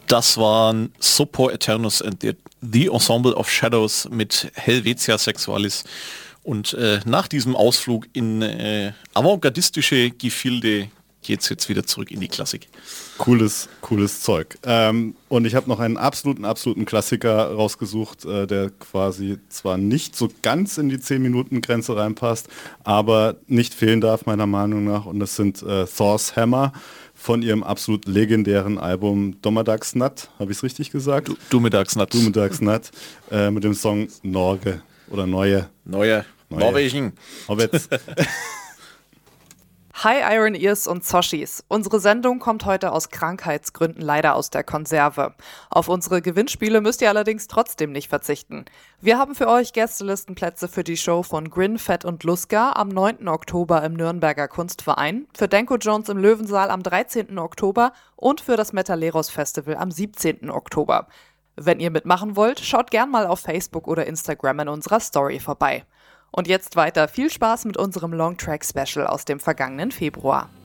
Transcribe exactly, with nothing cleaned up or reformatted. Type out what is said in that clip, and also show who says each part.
Speaker 1: Das waren Sopor Aeternus and the, the Ensemble of Shadows mit Helvetia Sexualis. Und äh, nach diesem Ausflug in äh, avantgardistische Gefilde geht's jetzt wieder zurück in die Klassik.
Speaker 2: Cooles, cooles Zeug. Ähm, und ich habe noch einen absoluten, absoluten Klassiker rausgesucht, äh, der quasi zwar nicht so ganz in die zehn-Minuten-Grenze reinpasst, aber nicht fehlen darf, meiner Meinung nach. Und das sind äh, Thor's Hammer von ihrem absolut legendären Album Dommedagsnatt. Habe ich es richtig gesagt?
Speaker 1: Du, Dommedagsnatt.
Speaker 2: Dommedagsnatt äh, mit dem Song Norge oder Neue.
Speaker 1: Neue. Neue. Norwegen.
Speaker 3: Hi Iron Ears und Zoshis. Unsere Sendung kommt heute aus Krankheitsgründen leider aus der Konserve. Auf unsere Gewinnspiele müsst ihr allerdings trotzdem nicht verzichten. Wir haben für euch Gästelistenplätze für die Show von Grin, Fett und Luska am neunten Oktober im Nürnberger Kunstverein, für Denko Jones im Löwensaal am dreizehnten Oktober und für das Metaleros Festival am siebzehnten Oktober. Wenn ihr mitmachen wollt, schaut gern mal auf Facebook oder Instagram in unserer Story vorbei. Und jetzt weiter viel Spaß mit unserem Longtrack-Special aus dem vergangenen Februar.